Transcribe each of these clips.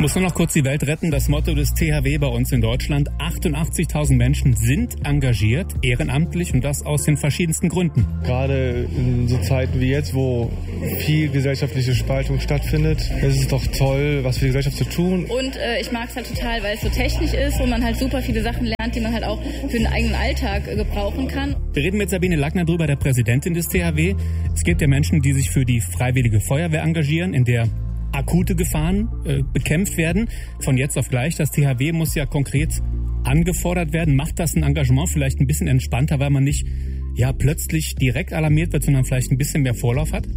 Muss nur noch kurz die Welt retten. Das Motto des THW bei uns in Deutschland. 88.000 Menschen sind engagiert, ehrenamtlich, und das aus den verschiedensten Gründen. Gerade in so Zeiten wie jetzt, wo viel gesellschaftliche Spaltung stattfindet, ist es doch toll, was für die Gesellschaft zu tun. Und ich mag es halt total, weil es so technisch ist und man halt super viele Sachen lernt, die man halt auch für den eigenen Alltag gebrauchen kann. Wir reden mit Sabine Lackner drüber, der Präsidentin des THW. Es gibt ja Menschen, die sich für die Freiwillige Feuerwehr engagieren, in der akute Gefahren bekämpft werden. Von jetzt auf gleich. Das THW muss ja konkret angefordert werden. Macht das ein Engagement vielleicht ein bisschen entspannter, weil man nicht plötzlich direkt alarmiert wird, sondern vielleicht ein bisschen mehr Vorlauf hat?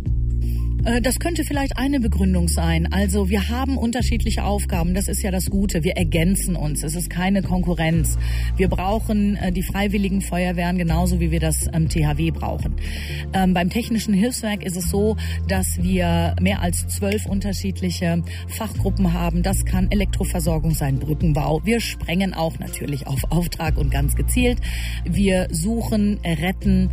Das könnte vielleicht eine Begründung sein. Also wir haben unterschiedliche Aufgaben. Das ist ja das Gute. Wir ergänzen uns. Es ist keine Konkurrenz. Wir brauchen die Freiwilligen Feuerwehren genauso, wie wir das THW brauchen. Beim Technischen Hilfswerk ist es so, dass wir mehr als 12 unterschiedliche Fachgruppen haben. Das kann Elektroversorgung sein, Brückenbau. Wir sprengen auch natürlich auf Auftrag und ganz gezielt. Wir suchen, retten.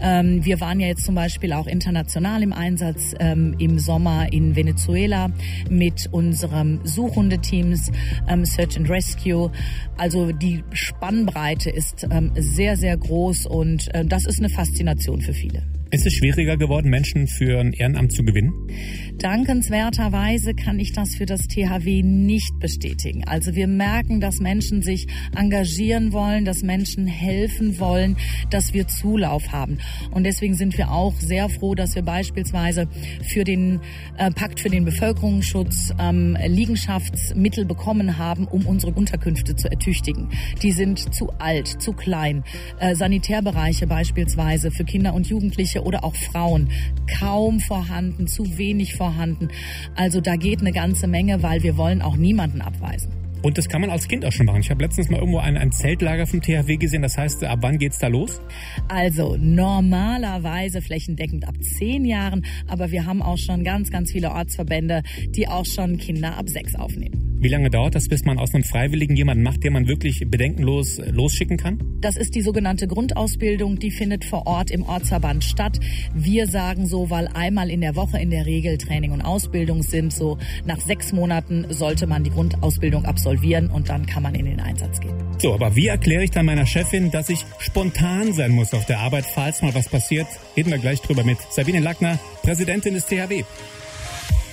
Wir waren ja jetzt zum Beispiel auch international im Einsatz, im Sommer in Venezuela mit unserem Suchhundeteams, Search and Rescue. Also die Spannbreite ist sehr, sehr groß und das ist eine Faszination für viele. Ist es schwieriger geworden, Menschen für ein Ehrenamt zu gewinnen? Dankenswerterweise kann ich das für das THW nicht bestätigen. Also wir merken, dass Menschen sich engagieren wollen, dass Menschen helfen wollen, dass wir Zulauf haben. Und deswegen sind wir auch sehr froh, dass wir beispielsweise für den Pakt für den Bevölkerungsschutz Liegenschaftsmittel bekommen haben, um unsere Unterkünfte zu ertüchtigen. Die sind zu alt, zu klein. Sanitärbereiche beispielsweise für Kinder und Jugendliche oder auch Frauen kaum vorhanden, zu wenig vorhanden. Also da geht eine ganze Menge, weil wir wollen auch niemanden abweisen. Und das kann man als Kind auch schon machen. Ich habe letztens mal irgendwo ein Zeltlager vom THW gesehen. Das heißt, ab wann geht's da los? Also normalerweise flächendeckend ab 10 Jahren. Aber wir haben auch schon ganz, ganz viele Ortsverbände, die auch schon Kinder ab 6 aufnehmen. Wie lange dauert das, bis man aus einem Freiwilligen jemanden macht, den man wirklich bedenkenlos losschicken kann? Das ist die sogenannte Grundausbildung. Die findet vor Ort im Ortsverband statt. Wir sagen so, weil einmal in der Woche in der Regel Training und Ausbildung sind. So nach 6 Monaten sollte man die Grundausbildung absolvieren und dann kann man in den Einsatz gehen. So, aber wie erkläre ich dann meiner Chefin, dass ich spontan sein muss auf der Arbeit, falls mal was passiert? Reden wir gleich drüber mit Sabine Lackner, Präsidentin des THW.